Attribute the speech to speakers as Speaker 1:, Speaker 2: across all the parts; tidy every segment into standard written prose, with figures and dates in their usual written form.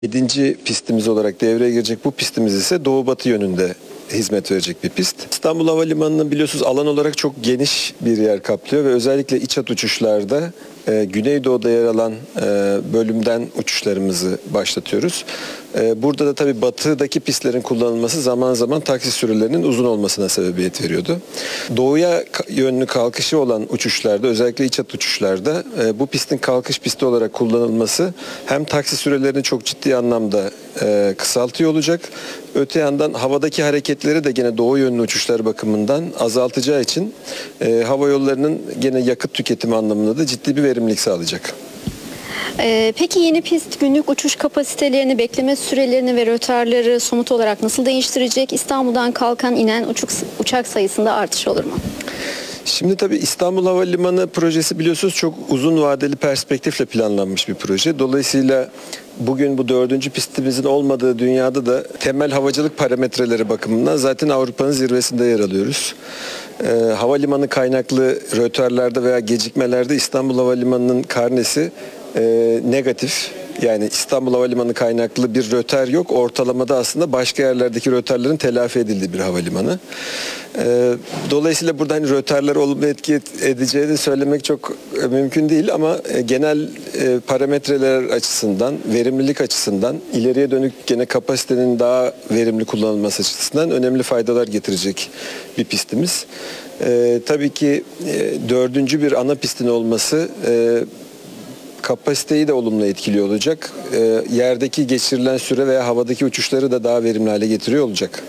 Speaker 1: 7. pistimiz olarak devreye girecek bu pistimiz ise doğu-batı yönünde hizmet verecek bir pist. İstanbul Havalimanı'nın biliyorsunuz alan olarak çok geniş bir yer kaplıyor ve özellikle iç hat uçuşlarda Güneydoğu'da yer alan bölümden uçuşlarımızı başlatıyoruz. Burada da tabii batıdaki pistlerin kullanılması zaman zaman taksi sürelerinin uzun olmasına sebebiyet veriyordu. Doğuya yönlü kalkışı olan uçuşlarda, özellikle iç hat uçuşlarda bu pistin kalkış pisti olarak kullanılması hem taksi sürelerini çok ciddi anlamda kısaltıyor olacak. Öte yandan havadaki hareketleri de gene doğu yönlü uçuşlar bakımından azaltacağı için hava yollarının gene yakıt tüketimi anlamında da ciddi bir verimlilik sağlayacak.
Speaker 2: Peki yeni pist günlük uçuş kapasitelerini, bekleme sürelerini ve rötarları somut olarak nasıl değiştirecek? İstanbul'dan kalkan inen uçak sayısında artış olur mu?
Speaker 1: Şimdi tabii İstanbul Havalimanı projesi biliyorsunuz çok uzun vadeli perspektifle planlanmış bir proje. Dolayısıyla bugün bu 4. pistimizin olmadığı dünyada da temel havacılık parametreleri bakımından zaten Avrupa'nın zirvesinde yer alıyoruz. Havalimanı kaynaklı rötarlarda veya gecikmelerde İstanbul Havalimanı'nın karnesi negatif. Yani İstanbul Havalimanı kaynaklı bir rötar yok. Ortalamada aslında başka yerlerdeki rötarların telafi edildiği bir havalimanı. Dolayısıyla burada hani rötarları olumlu etki edeceğini söylemek çok mümkün değil ama genel parametreler açısından, verimlilik açısından, ileriye dönük gene kapasitenin daha verimli kullanılması açısından önemli faydalar getirecek bir pistimiz. Tabii ki 4. bir ana pistin olması kapasiteyi de olumlu etkiliyor olacak. Yerdeki geçirilen süre veya havadaki uçuşları da daha verimli hale getiriyor olacak.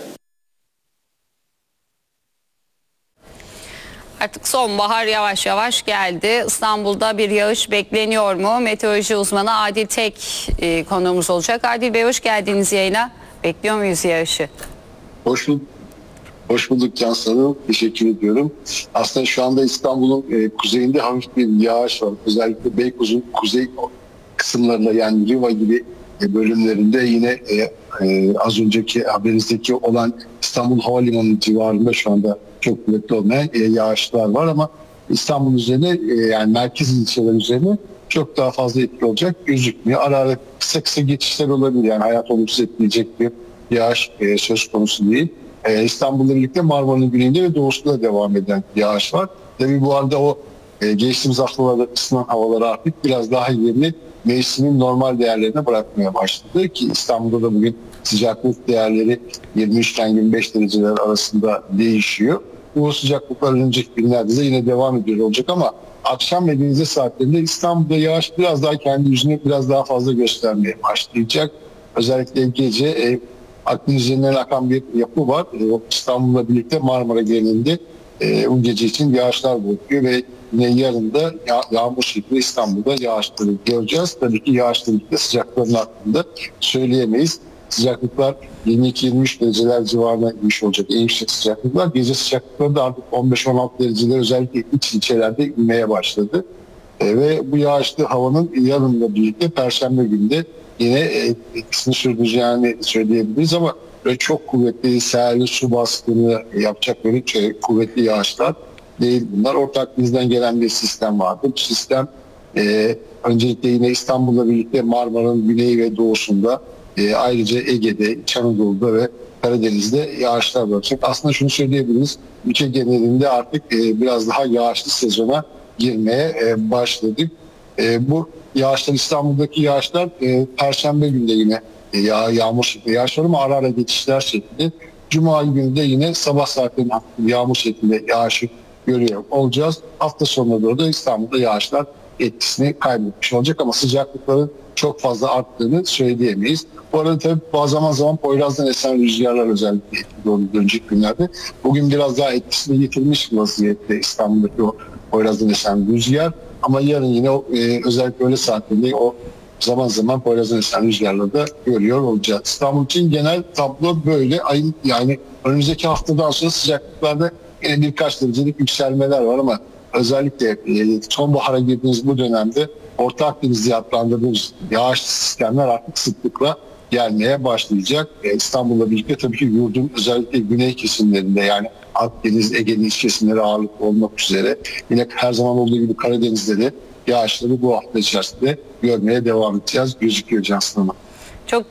Speaker 3: Artık sonbahar yavaş yavaş geldi. İstanbul'da bir yağış bekleniyor mu? Meteoroloji uzmanı Adil Tek konuğumuz olacak. Adil Bey hoş geldiniz yayına. Bekliyor muyuz yağışı?
Speaker 4: Hoş bulduk. Hoş bulduk Cansu Hanım. Teşekkür ediyorum. Aslında şu anda İstanbul'un kuzeyinde hafif bir yağış var. Özellikle Beykoz'un kuzey kısımlarında yani Riva gibi bölümlerinde yine az önceki haberinizdeki olan İstanbul Havalimanı civarında şu anda çok kuvvetli olmayan yağışlar var ama İstanbul üzerine yani merkez ilçeler üzerine çok daha fazla etkili olacak gözükmüyor. Ara ara kısa kısa geçişler olabilir yani hayat olumsuz etkileyecek bir yağış söz konusu değil. İstanbul'la birlikte Marmara'nın güneyinde ve doğusunda devam eden yağış var. Tabii bu arada o geçtiğimiz haftalarda ısınan havalar artık biraz daha yerini mevsimin normal değerlerine bırakmaya başladı ki İstanbul'da da bugün sıcaklık değerleri 23 ile 25 dereceler arasında değişiyor. Bu sıcaklıklar önümüzdeki günlerde de yine devam ediyor olacak ama akşam ve gece saatlerinde İstanbul'da yağış biraz daha kendi yüzünü biraz daha fazla göstermeye başlayacak. Özellikle gece Akdeniz üzerinden akan bir yapı var. İstanbul'la birlikte Marmara genelinde bu gece için yağışlar bulunuyor ve yine yarın da yağmur şeklinde İstanbul'da yağışları göreceğiz. Tabii ki yağışla birlikte sıcakların hakkında söyleyemeyiz. Sıcaklıklar 22-23 dereceler civarına inmiş olacak en yüksek sıcaklıklar. Gece sıcaklıkları da artık 15-16 dereceler özellikle iç ilçelerde inmeye başladı. Ve bu yağışlı havanın yarınla birlikte Perşembe günde yine etkisini sürdüreceğini söyleyebiliriz ama böyle çok kuvvetli sel, su baskını yapacak böyle kuvvetli yağışlar değil bunlar. Orta Akdeniz'den gelen bir sistem vardı. Bu sistem öncelikle yine İstanbul'la birlikte Marmara'nın güneyi ve doğusunda ayrıca Ege'de, İç Anadolu'da ve Karadeniz'de yağışlar olacak. Aslında şunu söyleyebiliriz. Ülke genelinde artık biraz daha yağışlı sezona girmeye başladık. Bu yağışlar İstanbul'daki yağışlar Perşembe günde yine yağmur şeklinde yağışlar ama ara ara geçişler şeklinde. Cuma günü de yine sabah saatlerinde yağmur şeklinde yağışı görüyor olacağız. Hafta sonuna doğru da İstanbul'da yağışlar etkisini kaybetmiş olacak ama sıcaklıkların çok fazla arttığını söyleyemeyiz. Bu arada tabii zaman zaman Poyraz'dan esen rüzgarlar özellikle etkili oldu önceki günlerde. Bugün biraz daha etkisini yitirmiş vaziyette İstanbul'daki o Poyraz'dan esen rüzgar. Ama yarın yine özellikle öğle saatlerinde o zaman zaman Poyraz'dan esen rüzgarları da görüyor olacağız. İstanbul için genel tablo böyle. Yani önümüzdeki haftadan sonra sıcaklıklarda birkaç derecelik yükselmeler var ama özellikle sonbahara girdiğimiz bu dönemde Orta Akdeniz diye adlandırdığımız yağışlı sistemler artık sıklıkla gelmeye başlayacak. İstanbul'la birlikte tabii ki yurdun özellikle güney kesimlerinde yani Akdeniz, Ege'nin iç kesimleri ağırlıklı olmak üzere yine her zaman olduğu gibi Karadeniz'de de yağışları bu hafta içerisinde görmeye devam edeceğiz gözüküyor Cansu Hanım.